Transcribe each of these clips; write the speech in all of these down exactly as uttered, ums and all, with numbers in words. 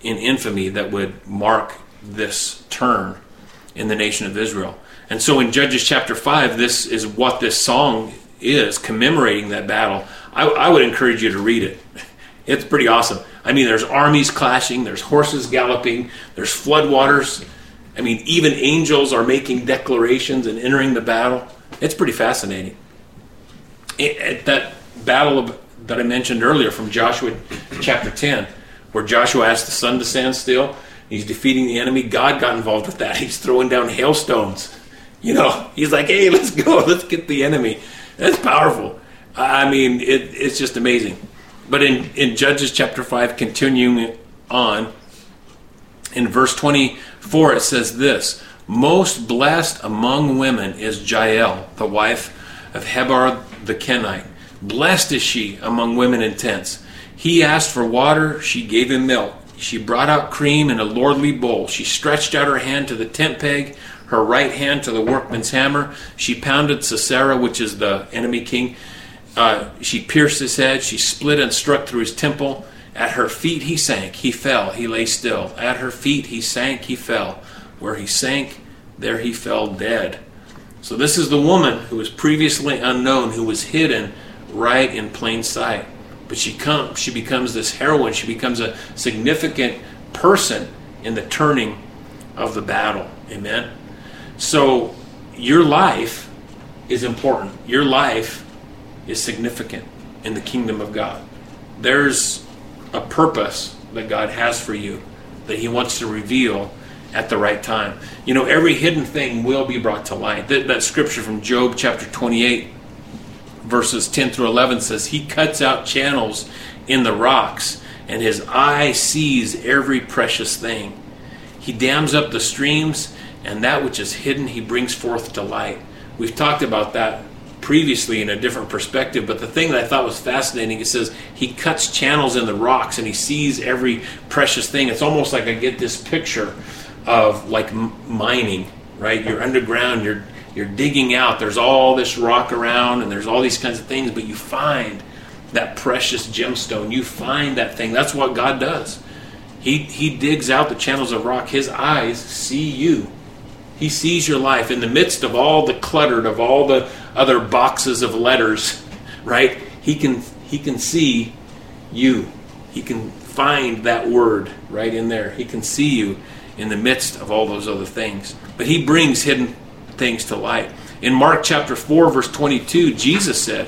in infamy that would mark this turn in the nation of Israel. And so in Judges chapter five, this is what this song is, commemorating that battle. I, I would encourage you to read it. It's pretty awesome. I mean, there's armies clashing, there's horses galloping, there's floodwaters. I mean, even angels are making declarations and entering the battle. It's pretty fascinating. It, it, that battle of, that I mentioned earlier from Joshua chapter ten, where Joshua asked the sun to stand still, he's defeating the enemy. God got involved with that. He's throwing down hailstones. You know, he's like, hey, let's go. Let's get the enemy. That's powerful. I mean, it, it's just amazing. But in, in Judges chapter five, continuing on, in verse twenty-four, it says this: most blessed among women is Jael, the wife of Heber the Kenite. Blessed is she among women in tents. He asked for water, she gave him milk. She brought out cream in a lordly bowl. She stretched out her hand to the tent peg, her right hand to the workman's hammer. She pounded Sisera, which is the enemy king. Uh, she pierced his head. She split and struck through his temple. At her feet he sank. He fell. He lay still. At her feet he sank. He fell. Where he sank, there he fell dead. So this is the woman who was previously unknown, who was hidden right in plain sight. But she comes. She becomes this heroine. She becomes a significant person in the turning of the battle. Amen. So your life is important. Your life is significant in the kingdom of God. There's a purpose that God has for you that he wants to reveal at the right time. You know, every hidden thing will be brought to light. That, that scripture from Job chapter twenty-eight, verses ten through eleven says, he cuts out channels in the rocks, and his eye sees every precious thing. He dams up the streams, and that which is hidden he brings forth to light. We've talked about that previously in a different perspective, but the thing that I thought was fascinating, it says he cuts channels in the rocks and he sees every precious thing. It's almost like I get this picture of like mining, right? You're underground, you're you're digging out, there's all this rock around and there's all these kinds of things, but you find that precious gemstone, you find that thing. That's what God does. He he digs out the channels of rock. His eyes see you. He sees your life in the midst of all the cluttered, of all the other boxes of letters, right? He can he can see you. He can find that word right in there. He can see you in the midst of all those other things. But he brings hidden things to light. In Mark chapter four, verse twenty-two, Jesus said,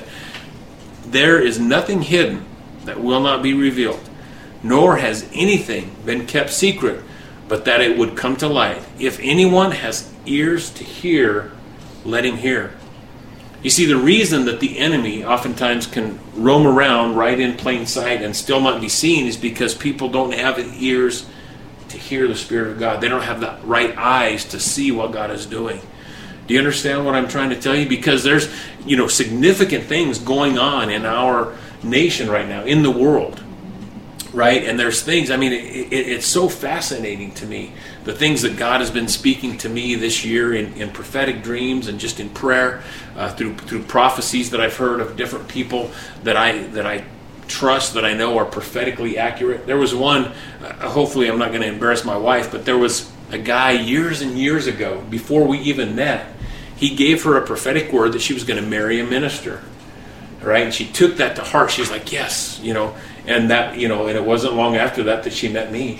there is nothing hidden that will not be revealed, nor has anything been kept secret, but that it would come to light. If anyone has ears to hear, let him hear. You see, the reason that the enemy oftentimes can roam around right in plain sight and still not be seen is because people don't have ears to hear the Spirit of God. They don't have the right eyes to see what God is doing. Do you understand what I'm trying to tell you? Because there's, you know, significant things going on in our nation right now, in the world. Right? And there's things, I mean, it, it, it's so fascinating to me, the things that God has been speaking to me this year in, in prophetic dreams and just in prayer, uh, through through prophecies that I've heard of different people that I that I trust, that I know are prophetically accurate. There was one, uh, hopefully I'm not going to embarrass my wife, but there was a guy years and years ago, before we even met, he gave her a prophetic word that she was going to marry a minister. Right? And she took that to heart. She's like, yes, you know, and that, you know, and it wasn't long after that that she met me.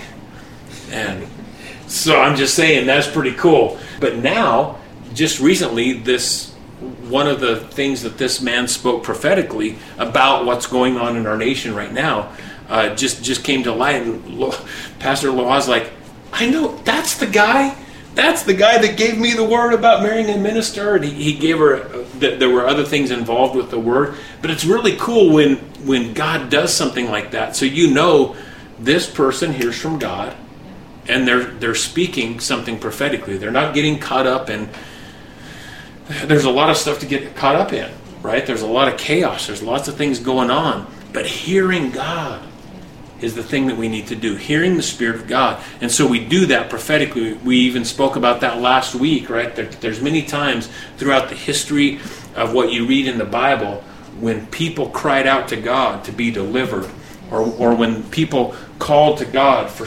And so I'm just saying that's pretty cool. But now, just recently, this, one of the things that this man spoke prophetically about what's going on in our nation right now, uh, just, just came to light. And Lo, Pastor Loa's like, I know, that's the guy. That's the guy that gave me the word about marrying a minister. And he, he gave her, uh, th- there were other things involved with the word. But it's really cool when, when God does something like that. So you know this person hears from God and they're they're speaking something prophetically. They're not getting caught up in, there's a lot of stuff to get caught up in, right? There's a lot of chaos. There's lots of things going on. But hearing God is the thing that we need to do, hearing the Spirit of God. And so we do that prophetically. We even spoke about that last week, right? There, there's many times throughout the history of what you read in the Bible when people cried out to God to be delivered, or, or when people called to God for